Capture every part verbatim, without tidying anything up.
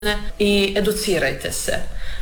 i educirajte se.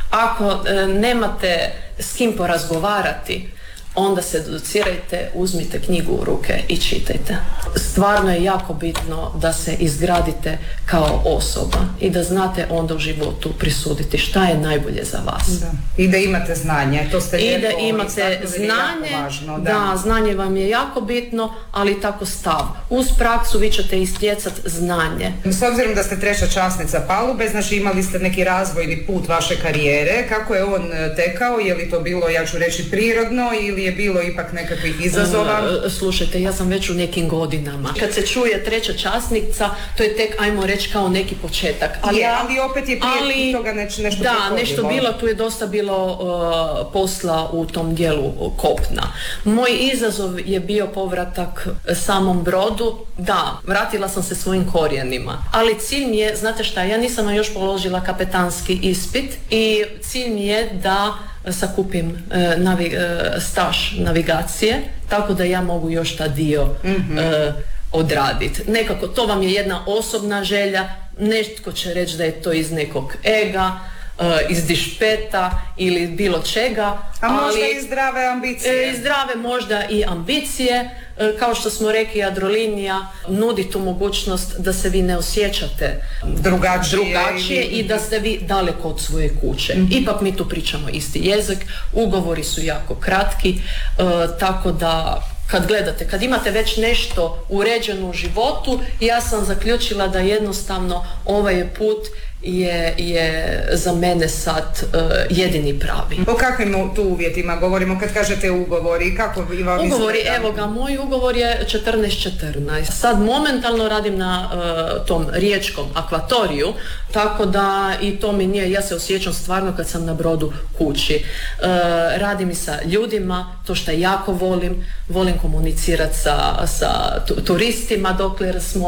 Ako e, nemate s kim porazgovarati, onda se educirajte, uzmite knjigu u ruke i čitajte. Stvarno je jako bitno da se izgradite kao osoba i da znate onda u životu prisuditi šta je najbolje za vas. Da. I da imate znanje, to ste lijepo. I da imate znanje, važno, da. da, znanje vam je jako bitno, ali tako stav. Uz praksu vi ćete istjecati znanje. S obzirom da ste treća časnica palube, znači imali ste neki razvojni put vaše karijere, kako je on tekao, je li to bilo, ja ću reći, prirodno ili je bilo ipak nekakvih izazova? Uh, slušajte, ja sam već u nekim godinama. Kad se čuje treća časnica, to je tek, ajmo reći, kao neki početak. Ali, je, ali opet je prije ali, toga neč, nešto da, prihodilo. nešto bilo, tu je dosta bilo uh, posla u tom dijelu kopna. Moj izazov je bio povratak samom brodu. Da, vratila sam se svojim korijenima. Ali cilj mi je, znate šta, ja nisam još položila kapetanski ispit i cilj mi je da sakupim e, navi, e, staž navigacije, tako da ja mogu još ta dio mm-hmm. e, odraditi. Nekako, to vam je jedna osobna želja, netko će reći da je to iz nekog ega, e, iz dišpeta ili bilo čega. A možda ali, i zdrave ambicije. E, zdrave možda i ambicije. E, kao što smo rekli, Jadrolinija nudi tu mogućnost da se vi ne osjećate drugačije, drugačije i... i da ste vi daleko od svoje kuće. Mm-hmm. Ipak mi tu pričamo isti jezik, ugovori su jako kratki, e, tako da kad gledate, kad imate već nešto uređeno u životu, ja sam zaključila da jednostavno ovaj put je, je za mene sad uh, jedini pravi. O kakvim tu uvjetima govorimo kad kažete ugovori? Kako vam ugovori, izgleda? Evo ga, moj ugovor je četrnaest četrnaest. Sad momentalno radim na uh, tom riječkom akvatoriju, tako da i to mi nije, ja se osjećam stvarno kad sam na brodu kući. Uh, radim i sa ljudima, to što jako volim, volim komunicirati sa, sa turistima dokler smo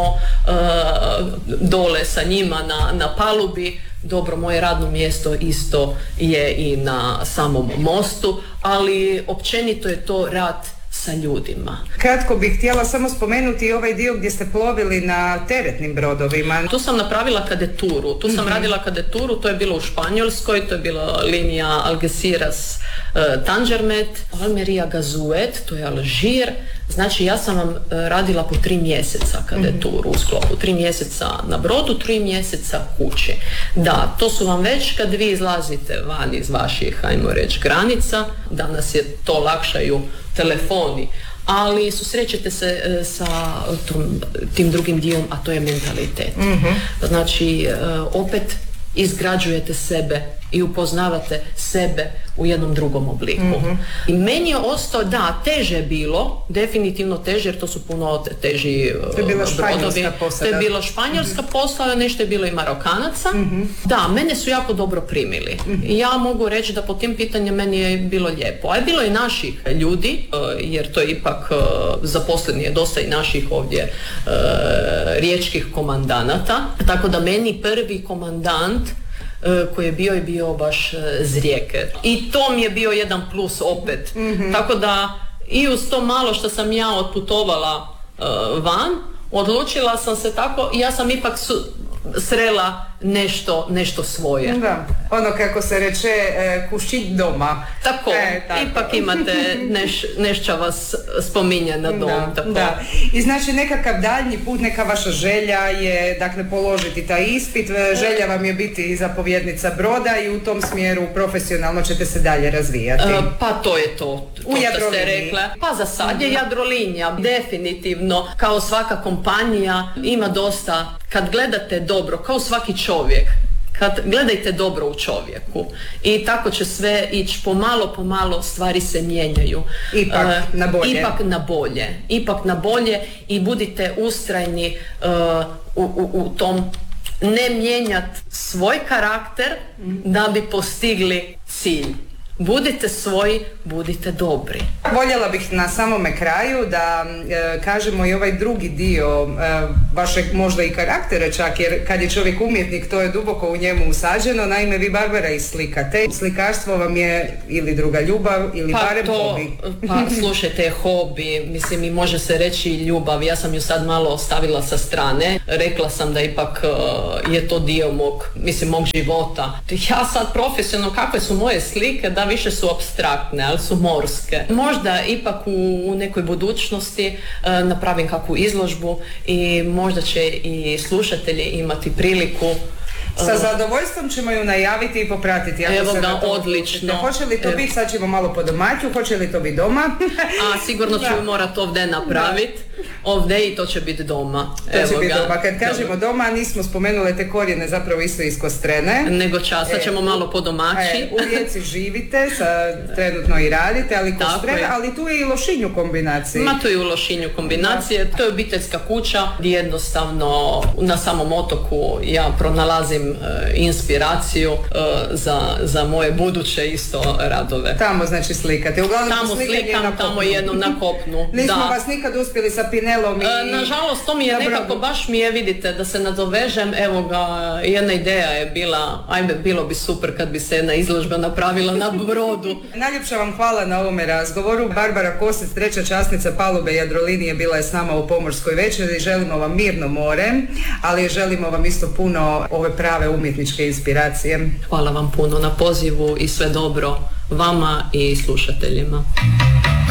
uh, dole sa njima na, na palu. Dobro, moje radno mjesto isto je i na samom mostu, ali općenito je to rad sa ljudima. Kratko bih htjela samo spomenuti ovaj dio gdje ste plovili na teretnim brodovima. Tu sam napravila kadeturu, tu sam mm-hmm. radila kadeturu, to je bilo u Španjolskoj, to je bila linija Algeciras uh, Tangermet, Almeria Gazuet, to je Alžir. Znači ja sam vam uh, radila po tri mjeseca kadeturu mm-hmm. u sklopu, tri mjeseca na brodu, tri mjeseca kući. Da, to su vam već kad vi izlazite van iz vaših, ajmo reći, granica, danas je to lakšaju telefoni, ali susrećete se e, sa tom, tim drugim dijelom, a to je mentalitet. Mm-hmm. Znači, e, opet izgrađujete sebe i upoznavate sebe u jednom drugom obliku. Mm-hmm. I meni je ostao, da, teže je bilo, definitivno teže, jer to su puno teži brodovi. To je bila španjolska posada. To je bilo španjolska mm-hmm. posada, nešto je bilo i Marokanaca. Mm-hmm. Da, mene su jako dobro primili. Mm-hmm. I ja mogu reći da po tim pitanjem meni je bilo lijepo. A je bilo i naših ljudi, jer to je ipak zaposleni je dosta i naših ovdje riječkih komandanata. Tako da meni prvi komandant koji je bio i bio baš z Rijeke. I to mi je bio jedan plus opet. Mm-hmm. Tako da i uz to malo što sam ja otputovala uh, van, odlučila sam se tako i ja sam ipak su, srela nešto, nešto svoje. Da, ono kako se reče e, kušći doma. Tako, e, tako. Ipak imate neš, nešto vas spominje na dom. Da, tako. Da. I znači nekakav daljnji put, neka vaša želja je dakle položiti taj ispit, želja vam je biti zapovjednica broda i u tom smjeru profesionalno ćete se dalje razvijati. E, pa to je to, to u što ste rekla. Pa za sad je Jadrolinija definitivno, kao svaka kompanija, ima dosta, kad gledate dobro, kao svaki čovjek, kad gledajte dobro u čovjeku i tako će sve ići pomalo, pomalo stvari se mijenjaju. Ipak uh, na bolje. Ipak na bolje. Ipak na bolje i budite ustrajni uh, u, u, u tom, ne mijenjati svoj karakter mm. da bi postigli cilj. Budite svoji, budite dobri. Voljela bih na samome kraju da e, kažemo i ovaj drugi dio e, vašeg možda i karaktera čak, jer kad je čovjek umjetnik to je duboko u njemu usađeno. Naime, vi, Barbara, i slikate. Slikarstvo vam je ili druga ljubav ili pa barem to, hobi. Pa slušajte, hobi, mislim i može se reći i ljubav. Ja sam ju sad malo ostavila sa strane. Rekla sam da ipak uh, je to dio mog, mislim, mog života. Ja sad profesionalno, kakve su moje slike, da više su apstraktne, ali su morske. Možda ipak u, u nekoj budućnosti uh, napravim kakvu izložbu i možda će i slušatelji imati priliku. Sa zadovoljstvom ćemo ju najaviti i popratiti. Ako Evo se ga, to odlično. Hoće li to Evo. biti, sad ćemo malo po domaću, hoće li to biti doma? A sigurno ću ju morat ovdje napraviti. Ovdje i to će biti doma. To Evo će biti ga. doma. Kad kažemo doma, nismo spomenule te korijene zapravo isto iz Kostrene. Nego časa E, ćemo malo po domaći. E, u Rijeci živite, sa, trenutno i radite, ali Kostrena, ali tu je i Lošinj u kombinaciji. Ma to je u Lošinju kombinacije. Da. To je obiteljska kuća gdje jednostavno na samom otoku ja pronalazim uh, inspiraciju uh, za, za moje buduće isto radove. Tamo znači slikate. Uglavnom tamo slikam, tamo jednom na kopnu. Nismo da. vas nikad uspjeli sa Pinelom i... E, nažalost, to mi je nekako, baš mi je, vidite, da se nadovežem, evo ga, jedna ideja je bila, ajme, bilo bi super kad bi se jedna izložba napravila na brodu. Najljepša vam hvala na ovome razgovoru. Barbara Kosec, treća časnica palube Jadrolinije, bila je s nama u Pomorskoj večeri. Želimo vam mirno more, ali želimo vam isto puno ove prave umjetničke inspiracije. Hvala vam puno na pozivu i sve dobro vama i slušateljima.